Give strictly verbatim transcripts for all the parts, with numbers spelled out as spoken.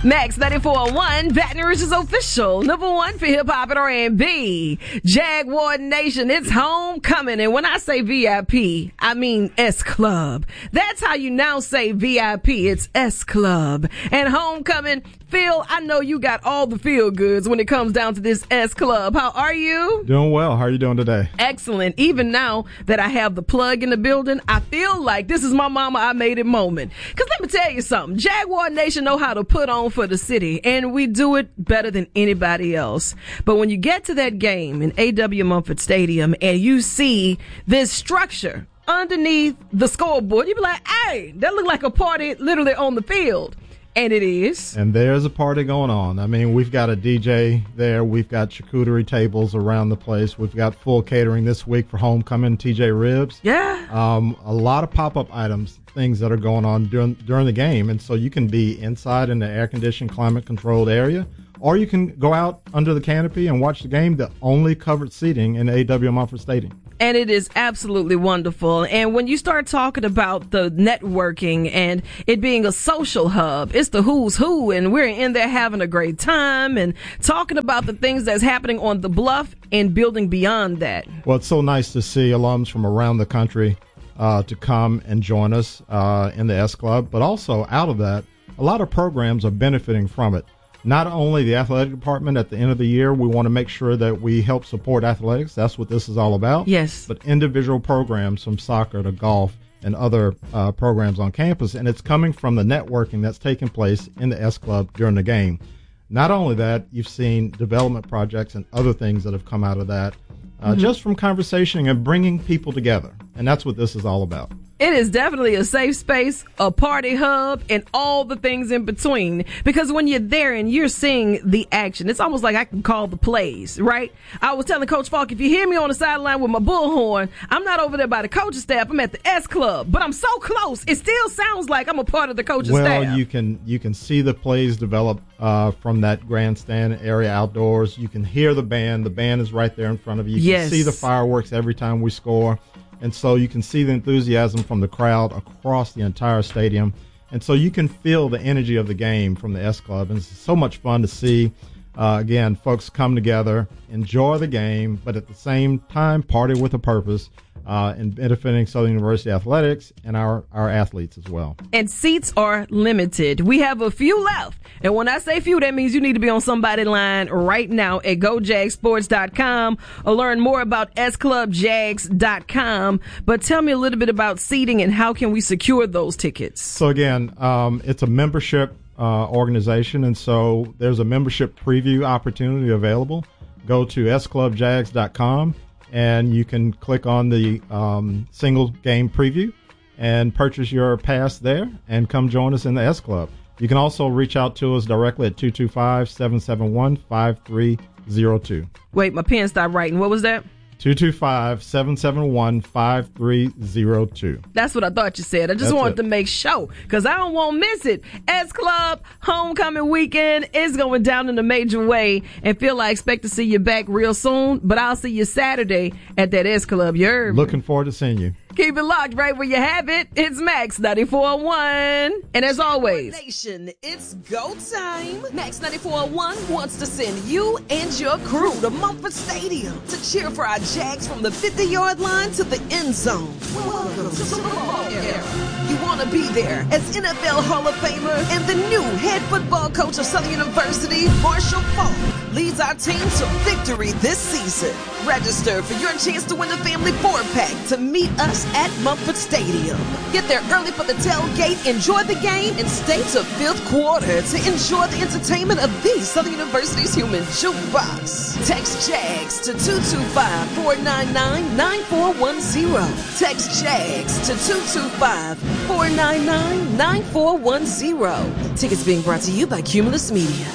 Max ninety-four point one, Baton Rouge's official number one for hip hop and R and B. Jaguar Nation, it's homecoming. And when I say V I P, I mean S Club. That's how you now say V I P. It's S Club. And homecoming, Phil, I know you got all the feel goods when it comes down to this S Club. How are you? Doing well. How are you doing today? Excellent. Even now that I have the plug in the building, I feel like this is my mama I made it moment. Because let me tell you something. Jaguar Nation know how to put on for the city, and we do it better than anybody else. But when you get to that game in A W Mumford Stadium and you see this structure underneath the scoreboard, you be like, hey, that look like a party literally on the field. And it is. And there's a party going on. I mean, we've got a D J there. We've got charcuterie tables around the place. We've got full catering this week for homecoming, T J Ribs. Yeah. Um, a lot of pop-up items, things that are going on during during the game. And so you can be inside in the air-conditioned, climate-controlled area, or you can go out under the canopy and watch the game, the only covered seating in A W Mumford Stadium. And it is absolutely wonderful. And when you start talking about the networking and it being a social hub, it's the who's who, and we're in there having a great time and talking about the things that's happening on the bluff and building beyond that. Well, it's so nice to see alums from around the country uh, to come and join us uh, in the S Club, but also out of that, a lot of programs are benefiting from it. Not only the athletic department at the end of the year, we want to make sure that we help support athletics. That's what this is all about. Yes. But individual programs from soccer to golf and other uh, programs on campus. And it's coming from the networking that's taking place in the S Club during the game. Not only that, you've seen development projects and other things that have come out of that uh, mm-hmm. just from conversation and bringing people together. And that's what this is all about. It is definitely a safe space, a party hub, and all the things in between. Because when you're there and you're seeing the action, it's almost like I can call the plays, right? I was telling Coach Falk, if you hear me on the sideline with my bullhorn, I'm not over there by the coaching staff. I'm at the S Club. But I'm so close, it still sounds like I'm a part of the coaching well, staff. Well, you can you can see the plays develop uh, from that grandstand area outdoors. You can hear the band. The band is right there in front of you. You yes. can see the fireworks every time we score. And so you can see the enthusiasm from the crowd across the entire stadium. And so you can feel the energy of the game from the S Club. And it's so much fun to see, uh, again, folks come together, enjoy the game, but at the same time party with a purpose uh, and benefiting Southern University athletics and our, our athletes as well. And seats are limited. We have a few left. And when I say few, that means you need to be on somebody's line right now at go jags sports dot com or learn more about s club jags dot com. But tell me a little bit about seating and how can we secure those tickets? So, again, um, it's a membership uh, organization, and so there's a membership preview opportunity available. Go to s club jags dot com, and you can click on the um, single game preview and purchase your pass there and come join us in the S Club. You can also reach out to us directly at two two five, seven seven one, five three zero two. Wait, my pen stopped writing. What was that? two two five, seven seven one, five three zero two. That's what I thought you said. I just That's wanted it. to make sure because I don't want to miss it. S Club homecoming weekend is going down in a major way, and Phil, I expect to see you back real soon, but I'll see you Saturday at that S Club. You heard me? Looking forward to seeing you. Keep it locked right where you have it. It's Max ninety-four point one. And as always, Nation, it's go time. Max ninety-four point one wants to send you and your crew to Mumford Stadium to cheer for our Jags from the fifty-yard line to the end zone. Welcome to the football era. You want to be there as N F L Hall of Famer and the new head football coach of Southern University, Marshall Falk, leads our team to victory this season. Register for your chance to win the family four-pack to meet us at Mumford Stadium. Get there early for the tailgate, enjoy the game, and stay to fifth quarter to enjoy the entertainment of the Southern University's human jukebox. Text JAGS to two two five, four nine nine, nine four one zero. Text JAGS to two two five, four nine nine, nine four one zero. Tickets being brought to you by Cumulus Media.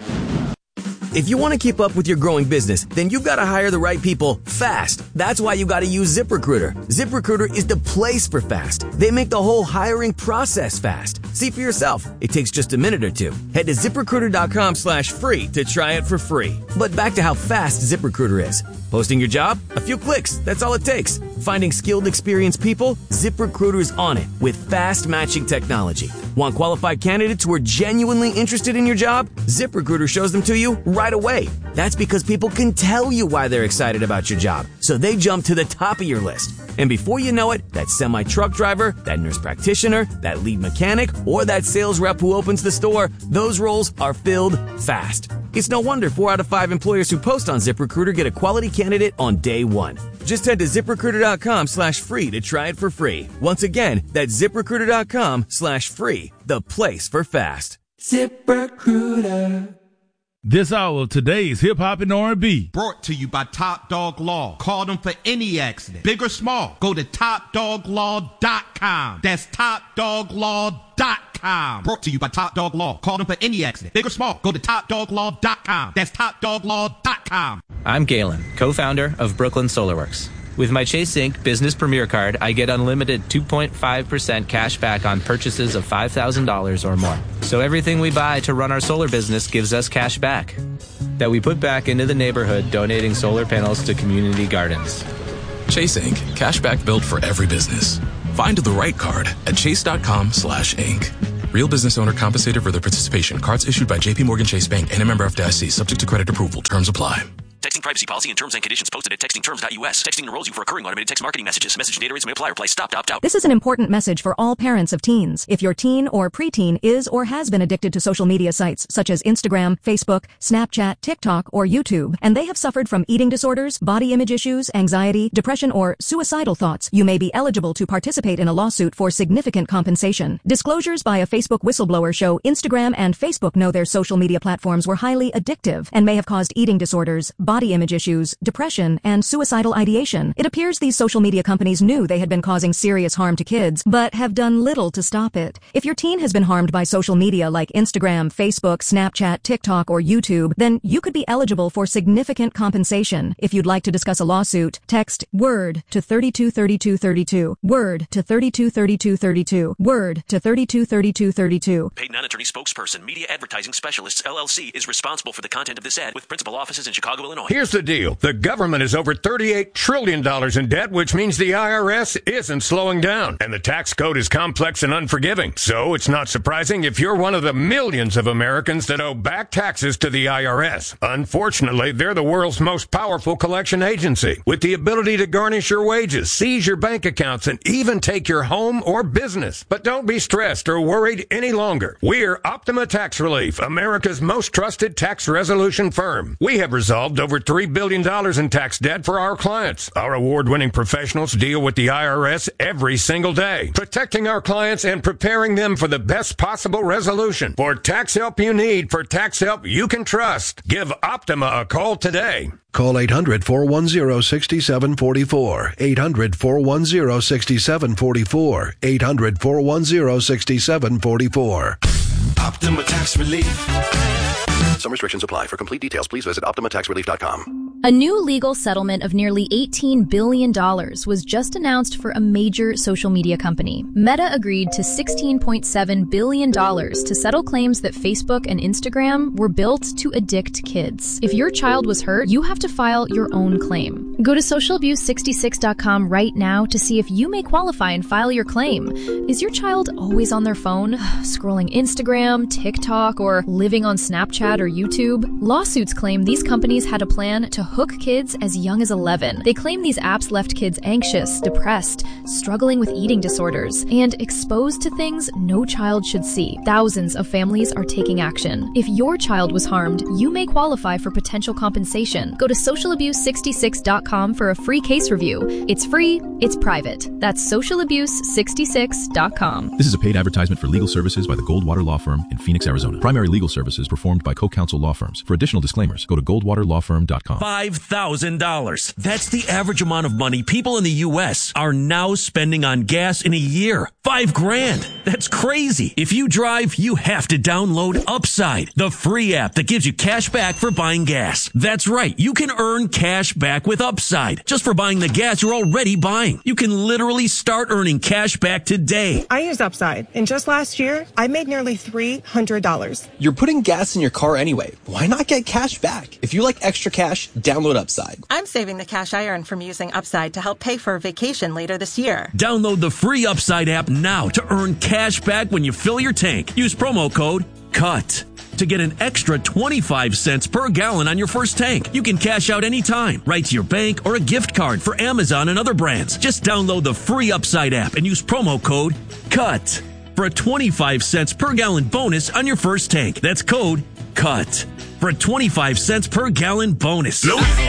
If you want to keep up with your growing business, then you've got to hire the right people fast. That's why you got to use ZipRecruiter. ZipRecruiter is the place for fast. They make the whole hiring process fast. See for yourself. It takes just a minute or two. Head to ZipRecruiter.com slash free to try it for free. But back to how fast ZipRecruiter is. Posting your job? A few clicks. That's all it takes. Finding skilled, experienced people? ZipRecruiter's on it with fast matching technology. Want qualified candidates who are genuinely interested in your job? ZipRecruiter shows them to you right away. That's because people can tell you why they're excited about your job, so they jump to the top of your list. And before you know it, that semi-truck driver, that nurse practitioner, that lead mechanic, or that sales rep who opens the store, those roles are filled fast. It's no wonder four out of five employers who post on ZipRecruiter get a quality candidate on day one. Just head to ZipRecruiter.com slash free to try it for free. Once again, that's ZipRecruiter.com slash free, the place for fast. ZipRecruiter. This hour of today's Hip Hop and R and B. Brought to you by Top Dog Law. Call them for any accident, big or small. Go to top dog law dot com. That's top dog law dot com. Brought to you by Top Dog Law. Call them for any accident, big or small. Go to top dog law dot com. That's top dog law dot com. I'm Galen, co-founder of Brooklyn SolarWorks. With my Chase Inc Business Premier Card, I get unlimited two point five percent cash back on purchases of five thousand dollars or more. So everything we buy to run our solar business gives us cash back that we put back into the neighborhood, donating solar panels to community gardens. Chase Inc Cash back built for every business. Find the right card at chase.com slash Inc. Real business owner compensated for their participation. Cards issued by J P Morgan Chase Bank and a member F D I C, subject to credit approval. Terms apply. Texting privacy policy and terms and conditions posted at texting terms dot U S. Texting enrolls you for recurring automated text marketing messages. Message data rates may apply. Reply stop, opt out. This is an important message for all parents of teens. If your teen or preteen is or has been addicted to social media sites such as Instagram, Facebook, Snapchat, TikTok, or YouTube, and they have suffered from eating disorders, body image issues, anxiety, depression, or suicidal thoughts, you may be eligible to participate in a lawsuit for significant compensation. Disclosures by a Facebook whistleblower show Instagram and Facebook know their social media platforms were highly addictive and may have caused eating disorders, body image issues, depression, and suicidal ideation. It appears these social media companies knew they had been causing serious harm to kids, but have done little to stop it. If your teen has been harmed by social media like Instagram, Facebook, Snapchat, TikTok, or YouTube, then you could be eligible for significant compensation. If you'd like to discuss a lawsuit, text WORD to thirty-two thirty-two thirty-two. WORD to thirty-two thirty-two thirty-two. WORD to thirty-two thirty-two thirty-two. Paid non-attorney spokesperson, Media Advertising Specialists, L L C, is responsible for the content of this ad with principal offices in Chicago, Illinois. Here's the deal. The government is over thirty-eight trillion dollars in debt, which means the I R S isn't slowing down. And the tax code is complex and unforgiving. So it's not surprising if you're one of the millions of Americans that owe back taxes to the I R S. Unfortunately, they're the world's most powerful collection agency, with the ability to garnish your wages, seize your bank accounts, and even take your home or business. But don't be stressed or worried any longer. We're Optima Tax Relief, America's most trusted tax resolution firm. We have resolved over three billion dollars in tax debt for our clients. Our award-winning professionals deal with the I R S every single day, protecting our clients and preparing them for the best possible resolution. For tax help you need, for tax help you can trust, give Optima a call today. Call eight hundred, four one zero, six seven four four. eight hundred, four one zero, six seven four four. eight hundred, four one zero, six seven four four. Optima Tax Relief. Some restrictions apply. For complete details, please visit optima tax relief dot com. A new legal settlement of nearly eighteen billion dollars was just announced for a major social media company. Meta agreed to sixteen point seven billion dollars to settle claims that Facebook and Instagram were built to addict kids. If your child was hurt, you have to file your own claim. Go to social abuse sixty-six dot com right now to see if you may qualify and file your claim. Is your child always on their phone, scrolling Instagram, TikTok, or living on Snapchat or YouTube? Lawsuits claim these companies had a plan to hook kids as young as eleven. They claim these apps left kids anxious, depressed, struggling with eating disorders, and exposed to things no child should see. Thousands of families are taking action. If your child was harmed, you may qualify for potential compensation. Go to social abuse sixty-six dot com for a free case review. It's free, it's private. That's social abuse sixty-six dot com. This is a paid advertisement for legal services by the Goldwater Law Firm in Phoenix, Arizona. Primary legal services performed by co-counsel law firms. For additional disclaimers, go to goldwater law firm dot com. five thousand dollars. That's the average amount of money people in the U S are now spending on gas in a year. Five grand. That's crazy. If you drive, you have to download Upside, the free app that gives you cash back for buying gas. That's right. You can earn cash back with Upside just for buying the gas you're already buying. You can literally start earning cash back today. I used Upside, and just last year, I made nearly three hundred dollars. You're putting gas in your car anyway. Why not get cash back? If you like extra cash, Download Upside. I'm saving the cash I earn from using Upside to help pay for a vacation later this year. Download the free Upside app now to earn cash back when you fill your tank. Use promo code CUT to get an extra twenty-five cents per gallon on your first tank. You can cash out anytime, right to your bank or a gift card for Amazon and other brands. Just download the free Upside app and use promo code CUT for a twenty-five cents per gallon bonus on your first tank. That's code CUT for a twenty-five cents per gallon bonus.